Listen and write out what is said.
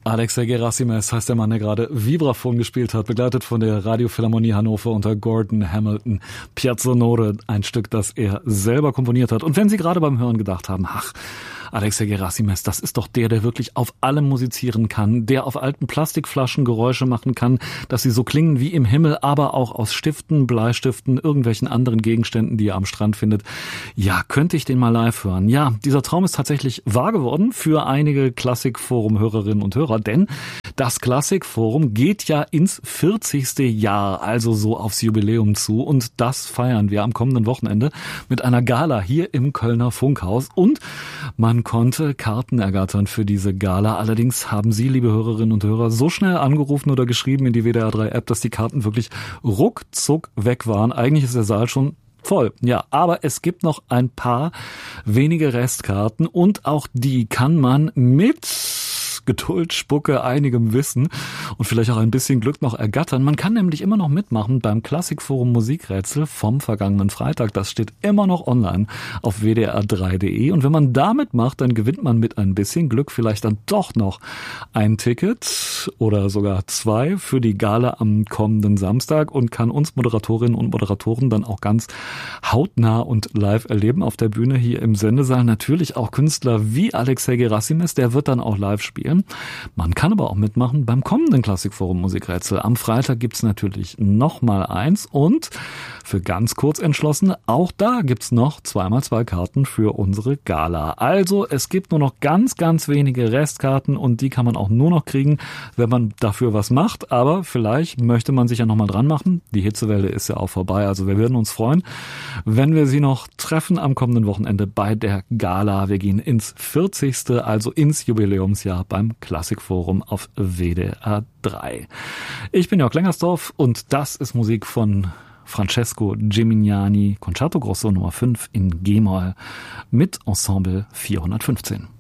Alexei Gerasimes heißt der Mann, der gerade Vibraphon gespielt hat, begleitet von der Radiophilharmonie Hannover unter Gordon Hamilton. Piazzonore, ein Stück, das er selber komponiert hat. Und wenn Sie gerade beim Hören gedacht haben, ach, Alexei Gerasimes, das ist doch der wirklich auf allem musizieren kann, der auf alten Plastikflaschen Geräusche machen kann, dass sie so klingen wie im Himmel, aber auch aus Stiften, Bleistiften, irgendwelchen anderen Gegenständen, die ihr am Strand findet. Ja, könnte ich den mal live hören? Ja, dieser Traum ist tatsächlich wahr geworden für einige Klassikforum-Hörerinnen und Hörer, denn das Klassikforum geht ja ins 40. Jahr, also so aufs Jubiläum zu, und das feiern wir am kommenden Wochenende mit einer Gala hier im Kölner Funkhaus, und man konnte Karten ergattern für diese Gala. Allerdings haben Sie, liebe Hörerinnen und Hörer, so schnell angerufen oder geschrieben in die WDR 3 App, dass die Karten wirklich ruckzuck weg waren. Eigentlich ist der Saal schon voll. Ja, aber es gibt noch ein paar wenige Restkarten, und auch die kann man mit Geduld, Spucke, einigem Wissen und vielleicht auch ein bisschen Glück noch ergattern. Man kann nämlich immer noch mitmachen beim Klassikforum Musikrätsel vom vergangenen Freitag. Das steht immer noch online auf wdr3.de. Und wenn man damit macht, dann gewinnt man mit ein bisschen Glück vielleicht dann doch noch ein Ticket oder sogar 2 für die Gala am kommenden Samstag und kann uns Moderatorinnen und Moderatoren dann auch ganz hautnah und live erleben auf der Bühne hier im Sendesaal. Natürlich auch Künstler wie Alexei Gerasimes, der wird dann auch live spielen. Man kann aber auch mitmachen beim kommenden Klassikforum Musikrätsel. Am Freitag gibt's natürlich noch mal eins, und für ganz kurz Entschlossene, auch da gibt's noch 2x2 Karten für unsere Gala. Also es gibt nur noch ganz, ganz wenige Restkarten, und die kann man auch nur noch kriegen, wenn man dafür was macht. Aber vielleicht möchte man sich ja noch mal dran machen. Die Hitzewelle ist ja auch vorbei, also wir würden uns freuen, wenn wir Sie noch treffen am kommenden Wochenende bei der Gala. Wir gehen ins 40., also ins Jubiläumsjahr beim Klassikforum auf WDR 3. Ich bin Jörg Lengersdorf, und das ist Musik von Francesco Gimignani, Concerto Grosso Nummer 5 in G-Moll mit Ensemble 415.